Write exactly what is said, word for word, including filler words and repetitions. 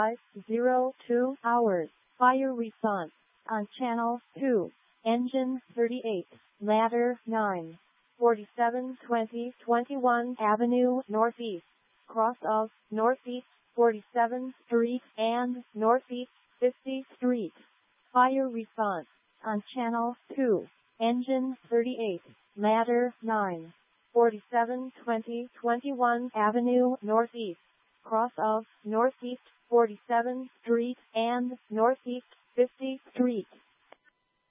zero two hours. Fire response on channel two. Engine thirty-eight. Ladder nine. forty-seven twenty twenty-one Avenue Northeast. Cross of Northeast forty-seventh Street and Northeast fiftieth Street. Fire response on channel two. Engine thirty-eight. Ladder nine. forty-seven twenty twenty-one Avenue Northeast. Cross of Northeast forty-seventh Street and Northeast fiftieth Street.